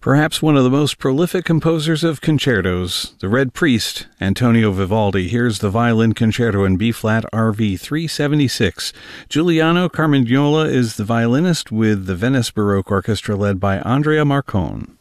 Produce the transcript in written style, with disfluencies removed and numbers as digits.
Perhaps one of the most prolific composers of concertos, the Red Priest, Antonio Vivaldi. Here's the Violin Concerto in B-flat RV 376. Giuliano Carmignola is the violinist with the Venice Baroque Orchestra led by Andrea Marcon.